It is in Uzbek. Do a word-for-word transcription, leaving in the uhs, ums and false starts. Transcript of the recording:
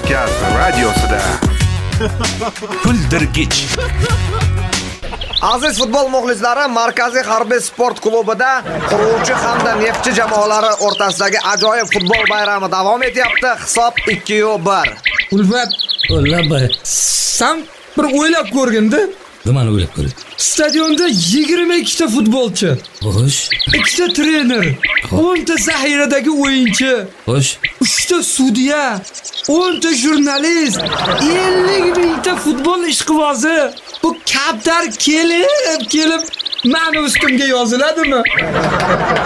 Kavkaz radiosida. Kuldirgich. Aziz futbol muxlislari, Markaziy harbiy sport klubida quruvchi hamda neftchi jamoalari o'rtasidagi ajoyib futbol bayrami davom etyapti. Hisob ikki bir. Ulfat, o'ylab, sen bir o'ylab ko'rganda, nimani o'ylab ko'ring? Stadionda yigirma ikkita futbolchi, Xo'sh, ikkita trener, o'n ta zaxiradagi o'yinchi, xo'sh. uchta sudya, o'n ta jurnalist, ellik mingta futbol ishqibozi. Bu kaptar kelib, kelib meni ustimga yoziladimi?